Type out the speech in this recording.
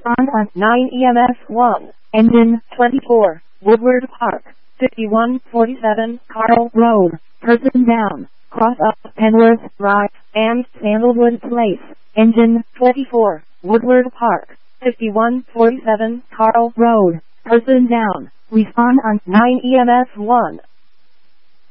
Respond on 9 EMS 1. Engine 24. Woodward Park. 5147 Carl Road. Person down. Cross up Penworth Drive and Sandalwood Place. Engine 24. Woodward Park. 5147 Carl Road. Person down. Respond on 9 EMS 1.